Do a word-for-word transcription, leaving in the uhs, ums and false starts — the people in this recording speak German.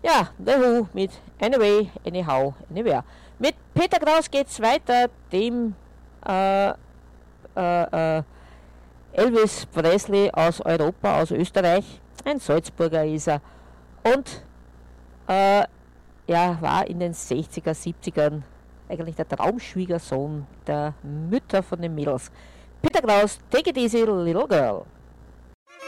Ja, The Who mit Anyway, Anyhow, Anywhere. Mit Peter Kraus geht's weiter, dem äh, äh, äh, Elvis Presley aus Europa, aus Österreich. Ein Salzburger ist er. Und äh, er war in den sechziger, siebzigern eigentlich der Traumschwiegersohn der Mütter von den Mädels. Peter Kraus, Take It Easy, Little Girl.